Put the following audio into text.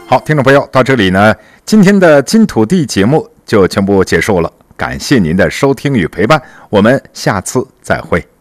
好，听众朋友，到这里呢，今天的金土地节目就全部结束了。感谢您的收听与陪伴，我们下次再会。